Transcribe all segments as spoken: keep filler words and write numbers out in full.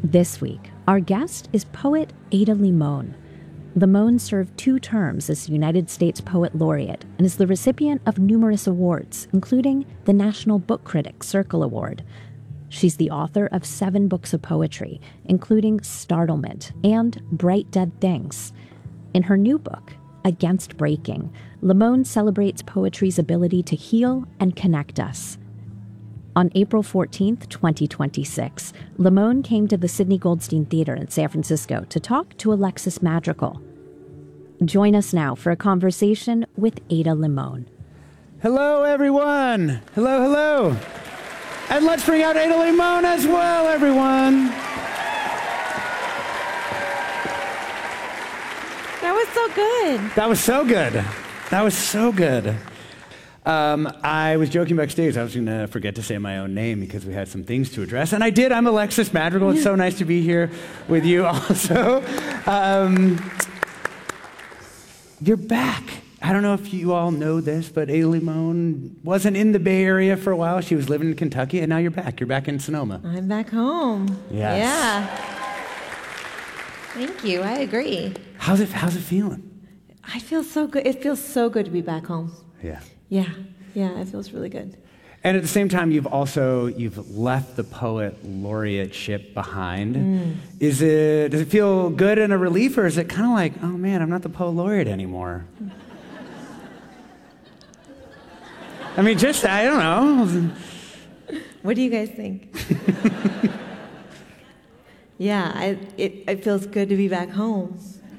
This week, our guest is poet Ada Limon. Limon served two terms as United States Poet Laureate and is the recipient of numerous awards, including the National Book Critics Circle Award. She's the author of seven books of poetry, including Startlement and Bright Dead Things. In her new book, Against Breaking, Limon celebrates poetry's ability to heal and connect us. On April fourteenth, twenty twenty-six, Limon came to the Sidney Goldstein Theater in San Francisco to talk to Alexis Madrigal. Join us now for a conversation with Ada Limon. Hello, everyone. Hello, hello. And let's bring out Ada Limon as well, everyone. That was so good. That was so good. That was so good. Um, I was joking backstage. I was going to forget to say my own name because we had some things to address. And I did. I'm Alexis Madrigal. It's so nice to be here with you also. Um, you're back. I don't know if you all know this, but Ada Limon wasn't in the Bay Area for a while. She was living in Kentucky, and now you're back. You're back in Sonoma. I'm back home. Yes. Yeah. Thank you. I agree. How's it, how's it feeling? I feel so good. It feels so good to be back home. Yeah. Yeah. Yeah, it feels really good. And at the same time, you've also, you've left the poet laureateship behind. Mm. Is it, does it feel good and a relief, or is it kind of like, oh man, I'm not the poet laureate anymore? I mean, just, I don't know. What do you guys think? Yeah, I, it, it feels good to be back home.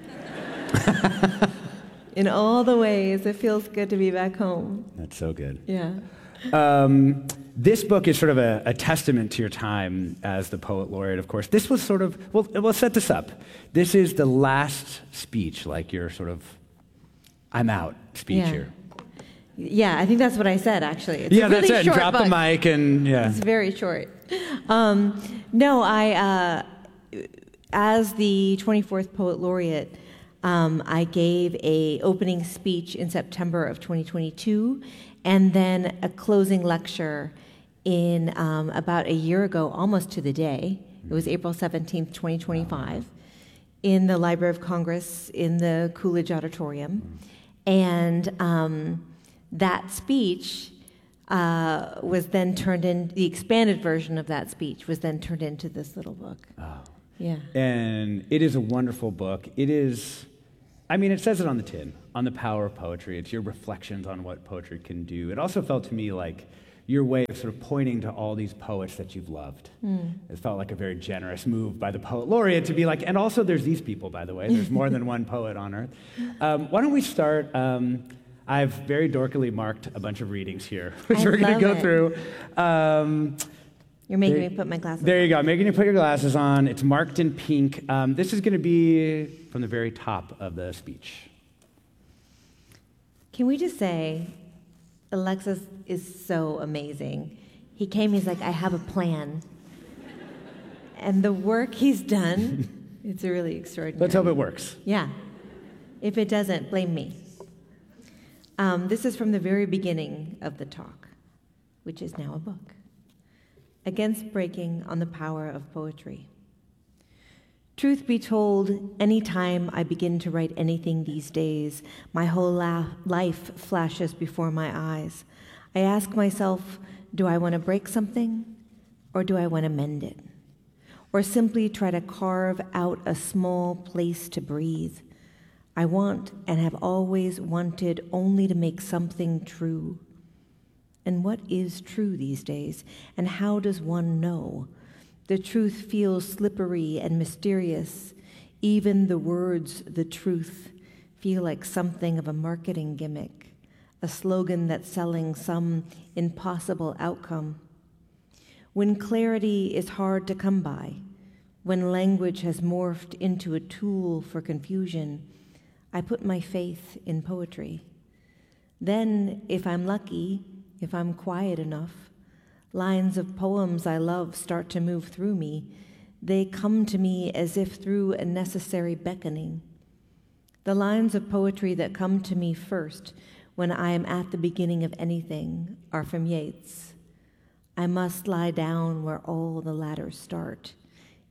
In all the ways, it feels good to be back home. That's so good. Yeah. Um, this book is sort of a, a testament to your time as the poet laureate, of course. This was sort of, well, we'll set this up. This is the last speech, like your sort of, I'm out speech yeah. here. Yeah, I think that's what I said, actually. It's yeah, a really that's it. Short Drop book. the mic and, yeah. It's very short. Um, no, I, uh, as the twenty-fourth Poet Laureate, um, I gave a opening speech in September of twenty twenty-two, and then a closing lecture in um, about a year ago, almost to the day. It was April seventeenth, twenty twenty-five, in the Library of Congress in the Coolidge Auditorium. And um, that speech uh, was then turned in, the expanded version of that speech was then turned into this little book. Oh. Yeah. And it is a wonderful book. It is, I mean, it says it on the tin, on the power of poetry. It's your reflections on what poetry can do. It also felt to me like your way of sort of pointing to all these poets that you've loved. Mm. It felt like a very generous move by the poet laureate to be like, and also there's these people, by the way. There's more than one poet on earth. Um, why don't we start? Um, I've very dorkily marked a bunch of readings here, which I we're going to go it. through. Um, You're making there, me put my glasses there on. you go. I'm making you put your glasses on. It's marked in pink. Um, this is going to be from the very top of the speech. Can we just say, Alexis is so amazing. He came, he's like, I have a plan. And the work he's done, it's really extraordinary. Let's hope it works. Yeah. If it doesn't, blame me. Um, this is from the very beginning of the talk, which is now a book. Against Breaking on the Power of Poetry. Truth be told, any time I begin to write anything these days, my whole la- life flashes before my eyes. I ask myself, do I want to break something, or do I want to mend it? Or simply try to carve out a small place to breathe? I want and have always wanted only to make something true. And what is true these days, and how does one know? The truth feels slippery and mysterious. Even the words, the truth, feel like something of a marketing gimmick, a slogan that's selling some impossible outcome. When clarity is hard to come by, when language has morphed into a tool for confusion, I put my faith in poetry. Then, if I'm lucky, if I'm quiet enough, lines of poems I love start to move through me. They come to me as if through a necessary beckoning. The lines of poetry that come to me first when I am at the beginning of anything are from Yeats. I must lie down where all the ladders start,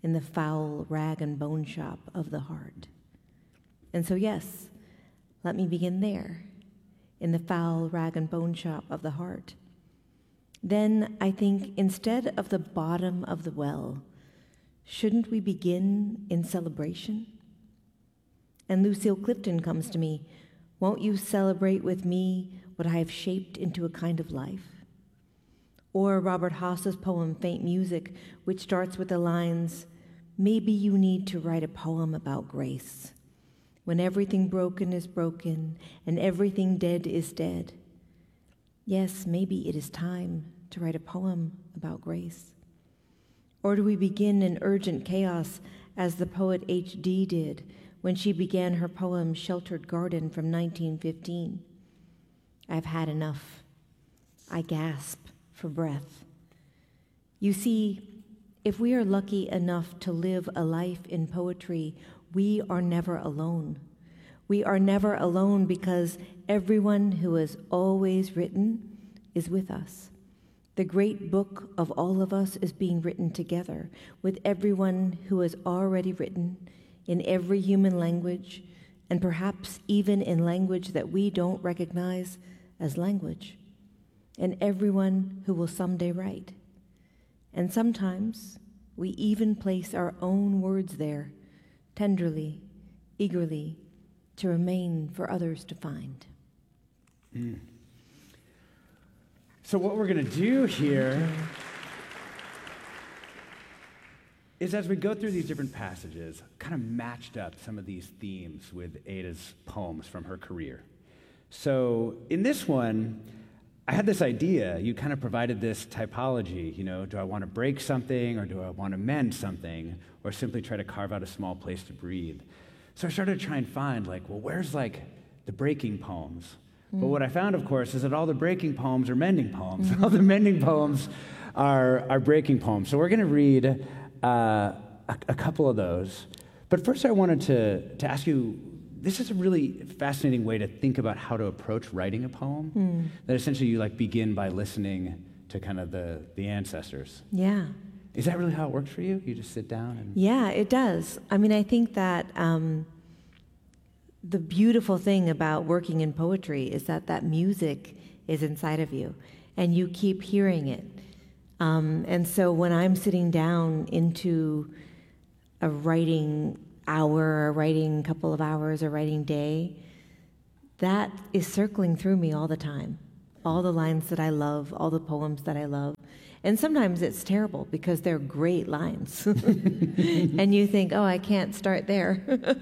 in the foul rag and bone shop of the heart. And so, yes, let me begin there, in the foul rag and bone shop of the heart. Then I think instead of the bottom of the well, shouldn't we begin in celebration? And Lucille Clifton comes to me, won't you celebrate with me what I have shaped into a kind of life? Or Robert Haas's poem, Faint Music, which starts with the lines, maybe you need to write a poem about grace, when everything broken is broken and everything dead is dead. Yes, maybe it is time to write a poem about grace. Or do we begin in urgent chaos as the poet H D did when she began her poem Sheltered Garden from nineteen fifteen? I've had enough. I gasp for breath. You see, if we are lucky enough to live a life in poetry, we are never alone. We are never alone because everyone who has always written is with us. The great book of all of us is being written together with everyone who has already written in every human language, and perhaps even in language that we don't recognize as language, and everyone who will someday write. And sometimes we even place our own words there, tenderly, eagerly, to remain for others to find. Mm. So what we're going to do here is, as we go through these different passages, kind of matched up some of these themes with Ada's poems from her career. So in this one, I had this idea. You kind of provided this typology, you know, do I want to break something, or do I want to mend something, or simply try to carve out a small place to breathe? So I started to try and find, like, well, where's, like, the breaking poems? Mm. But what I found, of course, is that all the breaking poems are mending poems. Mm-hmm. All the mending poems are, are breaking poems. So we're going to read uh, a, a couple of those. But first I wanted to, to ask you, this is a really fascinating way to think about how to approach writing a poem, mm. that essentially you like begin by listening to kind of the, the ancestors. Yeah. Is that really how it works for you? You just sit down and... Yeah, it does. I mean, I think that um, the beautiful thing about working in poetry is that that music is inside of you, and you keep hearing it. Um, and so when I'm sitting down into a writing hour, a writing couple of hours, a writing day, that is circling through me all the time. All the lines that I love, all the poems that I love. And sometimes it's terrible because they're great lines. And you think, oh, I can't start there.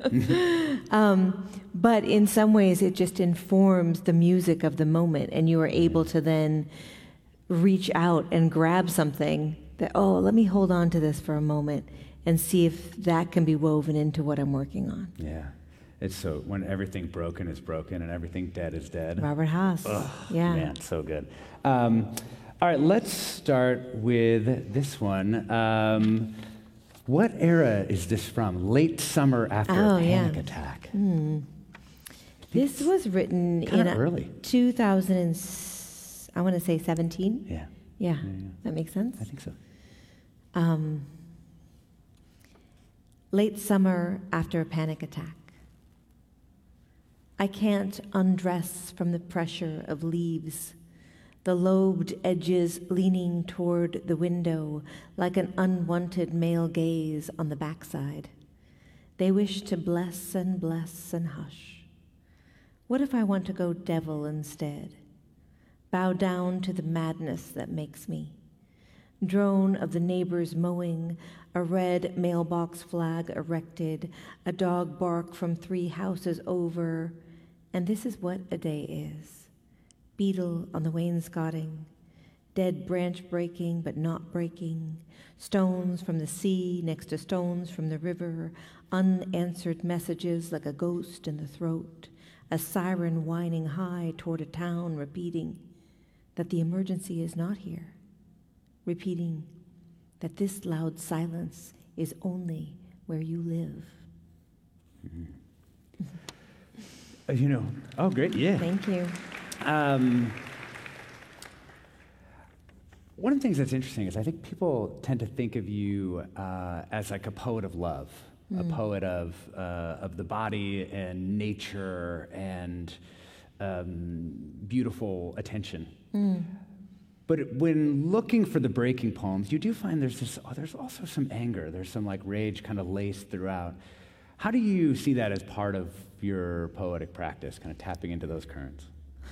um, but in some ways it just informs the music of the moment, and you are able to then reach out and grab something that, oh, let me hold on to this for a moment and see if that can be woven into what I'm working on. Yeah. It's so, when everything broken is broken and everything dead is dead. Robert Haas. Ugh, yeah. Man, so good. Um, all right, let's start with this one. Um, what era is this from? Late summer after oh, a panic yeah. attack. Mm. This was written in early. two thousand, I want to say seventeen. Yeah. Yeah. yeah, yeah. That makes sense? I think so. Um, late summer after a panic attack. I can't undress from the pressure of leaves, the lobed edges leaning toward the window like an unwanted male gaze on the backside. They wish to bless and bless and hush. What if I want to go devil instead? Bow down to the madness that makes me. Drone of the neighbors mowing, a red mailbox flag erected, a dog bark from three houses over, and this is what a day is. Beetle on the wainscoting, dead branch breaking but not breaking, stones from the sea next to stones from the river, unanswered messages like a ghost in the throat, a siren whining high toward a town repeating that the emergency is not here, repeating that this loud silence is only where you live. Mm-hmm. uh, you know, oh, great, yeah. Thank you. Um, one of the things that's interesting is I think people tend to think of you uh, as like a poet of love, mm. a poet of uh, of the body and nature and um, beautiful attention. Mm. But when looking for the breaking poems, you do find there's this. Oh, there's also some anger. There's some like rage kind of laced throughout. How do you see that as part of your poetic practice, kind of tapping into those currents?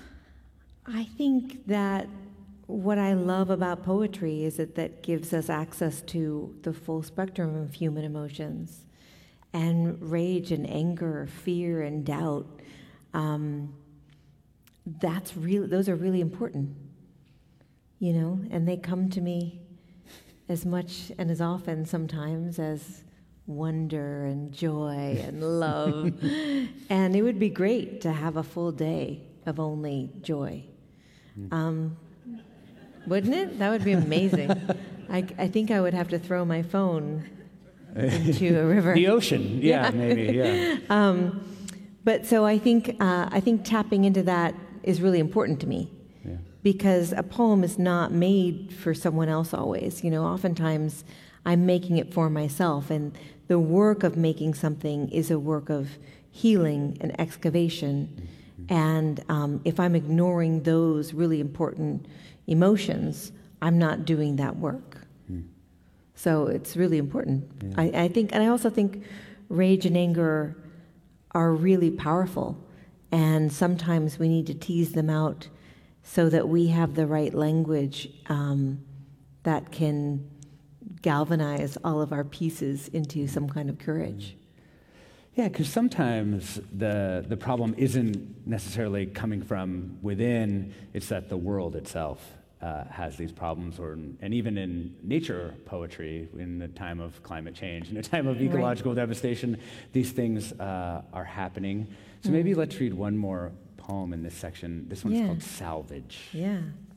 I think that what I love about poetry is that that gives us access to the full spectrum of human emotions, and rage and anger, fear and doubt. Um, that's really; those are really important. You know, and they come to me as much and as often sometimes as wonder and joy and love. And it would be great to have a full day of only joy. Um, wouldn't it? That would be amazing. I, I think I would have to throw my phone into a river. The ocean, yeah, yeah. maybe, yeah. Um, but so I think uh, I think tapping into that is really important to me. Because a poem is not made for someone else always. You know, oftentimes I'm making it for myself, and the work of making something is a work of healing and excavation. Mm-hmm. And um, if I'm ignoring those really important emotions, I'm not doing that work. Mm. So it's really important. Yeah. I, I think, and I also think rage and anger are really powerful, and sometimes we need to tease them out so that we have the right language um, that can galvanize all of our pieces into some kind of courage. Yeah, because sometimes the the problem isn't necessarily coming from within, it's that the world itself uh, has these problems, or and even in nature poetry, in the time of climate change, in a time of ecological right. devastation, these things uh, are happening. So mm. maybe let's read one more poem in this section. This one's yeah. called Salvage. Yeah.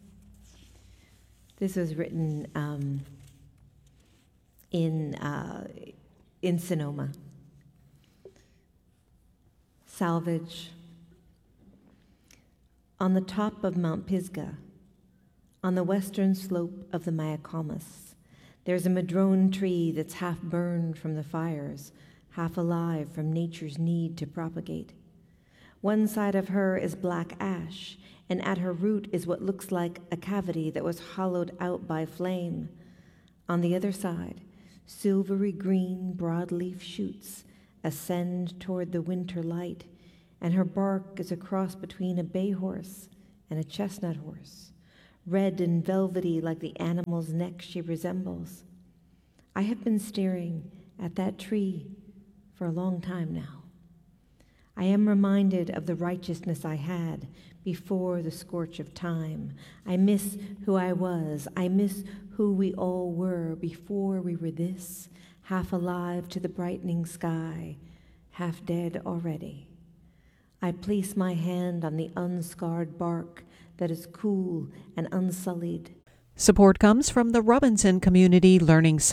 This was written um, in uh, in Sonoma. Salvage. On the top of Mount Pisgah, on the western slope of the Mayacamas, there's a madrone tree that's half burned from the fires, half alive from nature's need to propagate. One side of her is black ash, and at her root is what looks like a cavity that was hollowed out by flame. On the other side, silvery green broadleaf shoots ascend toward the winter light, and her bark is a cross between a bay horse and a chestnut horse, red and velvety like the animal's neck she resembles. I have been staring at that tree for a long time now. I am reminded of the righteousness I had before the scorch of time. I miss who I was. I miss who we all were before we were this, half alive to the brightening sky, half dead already. I place my hand on the unscarred bark that is cool and unsullied. Support comes from the Robinson Community Learning Center.